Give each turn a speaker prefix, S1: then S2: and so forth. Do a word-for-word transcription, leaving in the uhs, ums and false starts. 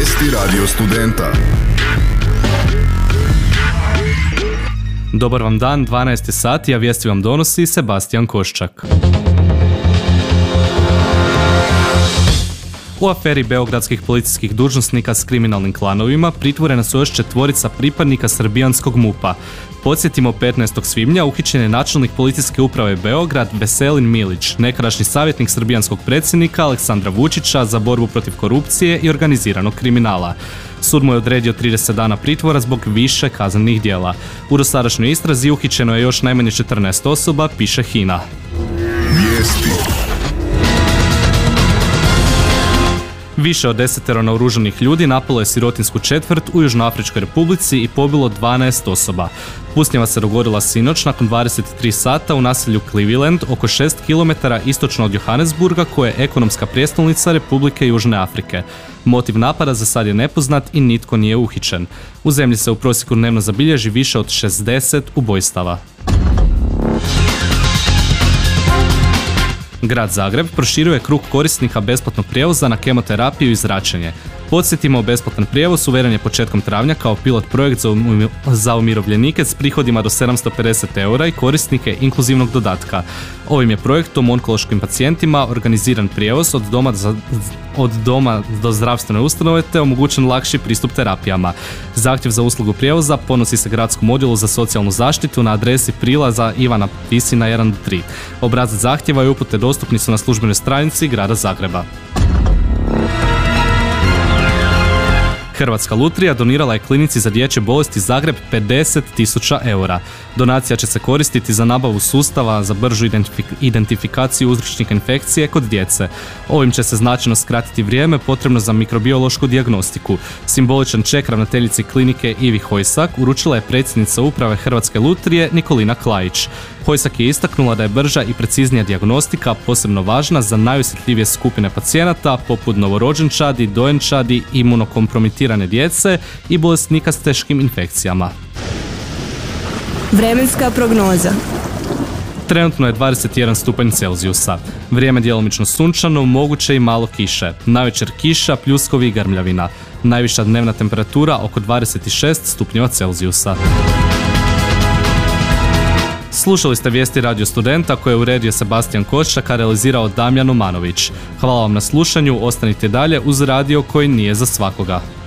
S1: Vijesti Radio Studenta.
S2: Dobar vam dan, dvanaest je sati, a vijesti vam donosi Sebastian Koščak. U aferi beogradskih policijskih dužnosnika s kriminalnim klanovima pritvorena su još četvorica pripadnika srbijanskog MUP-a. Podsjetimo, petnaestog svibnja uhićen je načelnik policijske uprave Beograd Veselin Milić, nekadašnji savjetnik srbijanskog predsjednika Aleksandra Vučića za borbu protiv korupcije i organiziranog kriminala. Sud mu je odredio trideset dana pritvora zbog više kaznenih djela. U dosadašnjoj istrazi uhićeno je još najmanje četrnaest osoba, piše HINA.
S1: Vijesti.
S2: Više od desetero naoružanih ljudi napalo je sirotinsku četvrt u Južnoafričkoj Republici i pobilo dvanaest osoba. Pusnjava se dogodila sinoć nakon dvadeset tri sata u naselju Cleveland, oko šest kilometara istočno od Johannesburga, koje je ekonomska prijestolnica Republike Južne Afrike. Motiv napada za sad je nepoznat i nitko nije uhićen. U zemlji se u prosjeku dnevno zabilježi više od šezdeset ubojstava. Grad Zagreb proširuje krug korisnika besplatnog prijevoza na kemoterapiju i zračenje. Podsjetimo, besplatan prijevoz uveden je početkom travnja kao pilot projekt za, um, za umirovljenike s prihodima do sedamsto pedeset eura i korisnike inkluzivnog dodatka. Ovim je projektom onkološkim pacijentima organiziran prijevoz od doma, za, od doma do zdravstvene ustanove te omogućen lakši pristup terapijama. Zahtjev za uslugu prijevoza podnosi se Gradskom odjelu za socijalnu zaštitu na adresi prilaza Ivana Tisina jedan do tri. Obrazac zahtjeva i upute dostupni su na službenoj stranici Grada Zagreba. Hrvatska lutrija donirala je klinici za dječje bolesti Zagreb pedeset tisuća eura. Donacija će se koristiti za nabavu sustava za bržu identifik- identifikaciju uzročnika infekcije kod djece. Ovim će se značajno skratiti vrijeme potrebno za mikrobiološku dijagnostiku. Simboličan ček ravnateljici klinike Ivi Hojsak uručila je predsjednica uprave Hrvatske lutrije Nikolina Klajić. Hojsak je istaknula da je brža i preciznija dijagnostika posebno važna za najosjetljivije skupine pacijenata poput novorođenčadi, dojenčadi, imunokompromitirane djece i bolesnika s teškim infekcijama.
S3: Vremenska prognoza.
S2: Trenutno je dvadeset jedan stupanj Celzijusa. Vrijeme djelomično sunčano, moguće i malo kiše. Navečer kiša, pljuskovi i grmljavina. Najviša dnevna temperatura oko dvadeset šest stupnjeva Celzijusa. Slušali ste vijesti Radio Studenta koje je uredio Sebastian Koščak, a realizirao Damjan Omanović. Hvala vam na slušanju, ostanite dalje uz radio koji nije za svakoga.